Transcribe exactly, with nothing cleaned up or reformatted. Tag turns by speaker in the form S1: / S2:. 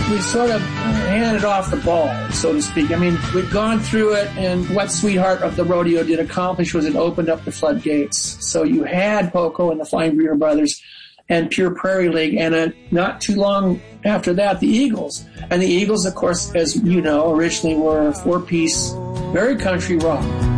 S1: we sort of handed off the ball, so to speak. I mean, we'd gone through it, and what Sweetheart of the Rodeo did accomplish was it opened up the floodgates. So you had Poco and the Flying Burrito Brothers and Pure Prairie League, and uh, not too long after that, the Eagles. And the Eagles, of course, as you know, originally were a four-piece, very country rock.